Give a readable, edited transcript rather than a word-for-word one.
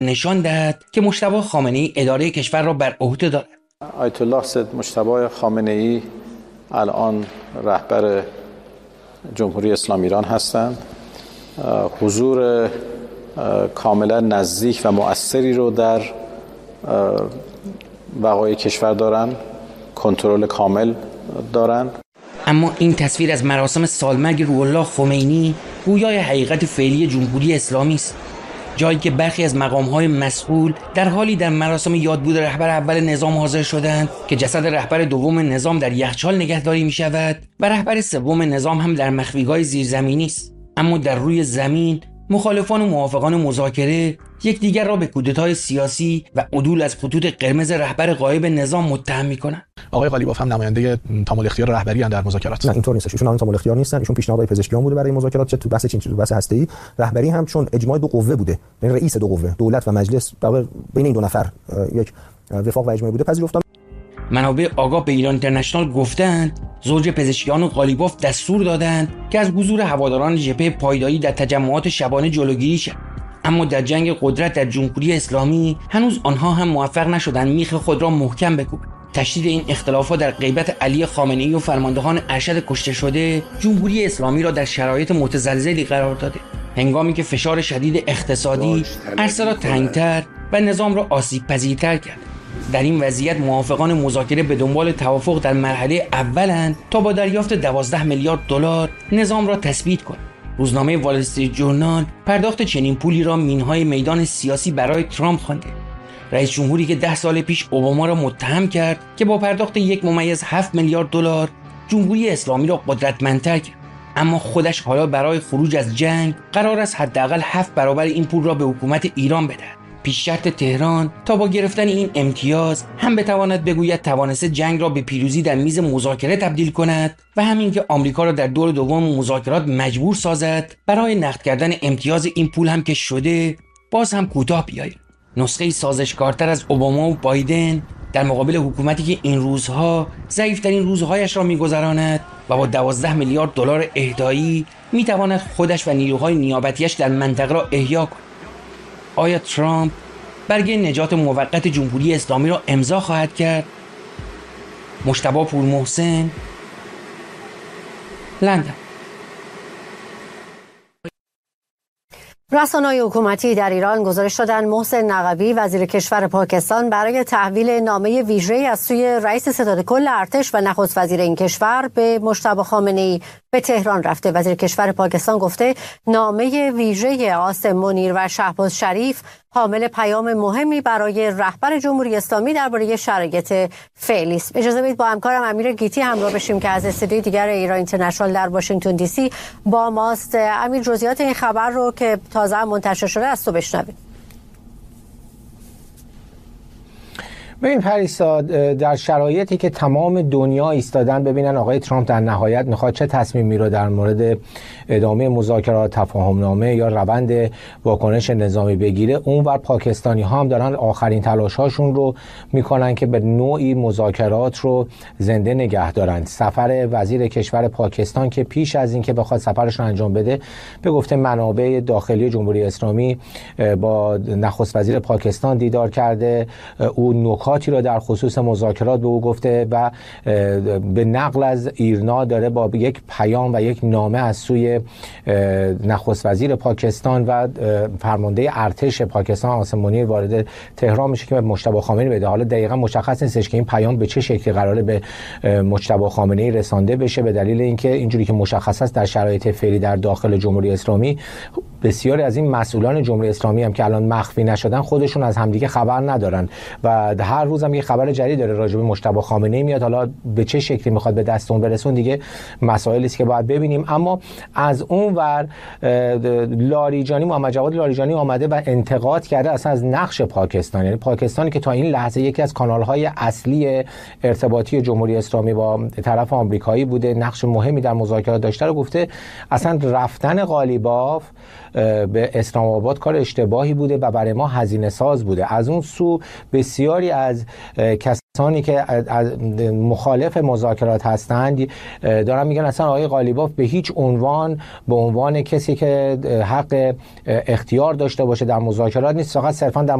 نشان دهد که مجتبی خامنه‌ای اداره کشور را بر عهده دارد. آیت الله سید مجتبی خامنه‌ای الان رهبر جمهوری اسلامی ایران هستند. حضور کاملا نزدیک و مؤثری رو در وقایع کشور دارند، کنترل کامل دارند. اما این تصویر از مراسم سالمرگ روح‌الله خمینی گویای حقیقت فعلی جمهوری اسلامی است، جایی که برخی از مقام‌های مسئول در حالی در مراسم یادبود رهبر اول نظام حاضر شدند که جسد رهبر دوم نظام در یخچال نگهداری می‌شود و رهبر سوم نظام هم در مخفیگاه زیرزمینی است. اما در روی زمین مخالفان و موافقان مذاکره یکدیگر را به کودتای سیاسی و عدول از خطوط قرمز رهبر غایب نظام متهم می‌کنند. آقای قالیباف هم نماینده تمام اختیار رهبری در مذاکرات. نه اینطور نیستش، ایشون تمام اختیار نیستن، ایشون پیشنهاد پزشکیان بوده برای مذاکرات، چه تو بحث چین چه تو بحث هسته‌ای. رهبری هم چون اجماع دو قوه بوده، یعنی رئیس دو قوه، دولت و مجلس، بین این دو نفر یک وفاق و اجماع بوده، پذیرفتن. منابع آگاه به ایران اینترنشنال گفتند زوج پزشکیان و قالیباف دستور دادند که از حضور هواداران جبهه پایداری در تجمعات شبانه جلوگیری شود. اما در جنگ قدرت در جمهوری اسلامی هنوز آنها هم موفق نشدند میخ خود را محکم بکوبند. تشدید این اختلافات در غیبت علی خامنه‌ای و فرماندهان ارشد کشته شده جمهوری اسلامی را در شرایط متزلزلی قرار داده، هنگامی که فشار شدید اقتصادی عرصه را تنگتر و نظام را آسیب پذیرتر کرد. در این وضعیت موافقان مذاکره به دنبال توافق در مرحله اولند تا با دریافت 12 میلیارد دلار نظام را تثبیت کنند. روزنامه وال استریت جورنال پرداخت چنین پولی را مینهای میدان سیاسی برای ترامپ خوانده. رئیس جمهوری که 10 سال پیش اوباما را متهم کرد که با پرداخت 1.7 میلیارد دلار جمهوری اسلامی را قدرتمندتر کرد، اما خودش حالا برای خروج از جنگ قرار است حداقل 7 برابر این پول را به حکومت ایران بدهد. پیش شرط تهران تا با گرفتن این امتیاز هم بتواند بگوید توانسته جنگ را به پیروزی در میز مذاکره تبدیل کند و همین که آمریکا را در دور دوم مذاکرات مجبور سازد برای نقد کردن امتیاز این پول هم که شده باز هم کوتاه بیاید. نسخه سازشکارتر از اوباما و بایدن در مقابل حکومتی که این روزها ضعیف‌ترین روزهایش را می‌گذراند و با 12 میلیارد دلار اهدایی می‌تواند خودش و نیروهای نیابتیش در منطقه را احیا کند. آیا ترامپ برگه نجات موقت جمهوری اسلامی را امضا خواهد کرد؟ مجتبی پورمحسن، لندن. رسانه‌های حکومتی در ایران گزارش دادند محسن نقوی وزیر کشور پاکستان برای تحویل نامه ویژه‌ای از سوی رئیس ستاد کل ارتش و نخست وزیر این کشور به مجتبی خامنه‌ای به تهران رفته. وزیر کشور پاکستان گفته نامه ویژه قاسم منیر و شهباز شریف حامل پیام مهمی برای رهبر جمهوری اسلامی درباره شرایط فعلی است. اجازه بدید با همکارم امیر گیتی همراه بشیم که از استودیوی دیگر ایران اینترنشنال در واشنگتن دی سی با ماست. امیر، جزئیات این خبر رو که تازه منتشر شده از تو بشنویم. ببین پریسا، در شرایطی که تمام دنیا ایستادن ببینن آقای ترامپ در نهایت میخواد چه تصمیمی رو در مورد ادامه مذاکرات، تفاهمنامه یا روند واکنش نظامی بگیره، اونور پاکستانی ها هم دارن آخرین تلاش هاشون رو میکنن که به نوعی مذاکرات رو زنده نگه دارن. سفر وزیر کشور پاکستان که پیش از اینکه بخواد سفرش رو انجام بده به گفته منابع داخلی جمهوری اسلامی با نخست وزیر پاکستان دیدار کرده، او نکاتی را در خصوص مذاکرات به او گفته و به نقل از ایرنا داره با یک پیام و یک نامه از سوی نخست وزیر پاکستان و فرمانده ارتش پاکستان قاسم منیر وارد تهران میشه که به مجتبی خامنه‌ای بده. حالا دقیقاً مشخص نیستش که این پیام به چه شکلی قراره به مجتبی خامنه‌ای رسانده بشه، به دلیل اینکه اینجوری که مشخص است در شرایط فعلی در داخل جمهوری اسلامی بسیاری از این مسئولان جمهوری اسلامی هم که الان مخفی نشدن خودشون از همدیگه خبر ندارن و هر روز هم یه خبر جدید داره راجع به مجتبی خامنه‌ای میاد. حالا به چه شکلی میخواد به دست اون برسون دیگه مسائلی است که باید ببینیم. اما از اون ور لاریجانی، محمد جواد لاریجانی آمده و انتقاد کرده اصلا از نقش پاکستان، یعنی پاکستانی که تا این لحظه یکی از کانال‌های اصلی ارتباطی جمهوری اسلامی با طرف آمریکایی بوده، نقش مهمی در مذاکرات داشته، رو گفته اصلا رفتن قالیباف به اسلام آباد کار اشتباهی بوده و برای ما هزینه ساز بوده. از اون سو بسیاری از کسانی که مخالف مذاکرات هستند دارن میگن اصلا آقای قالیباف به هیچ عنوان به عنوان کسی که حق اختیار داشته باشه در مذاکرات نیست، فقط صرفا در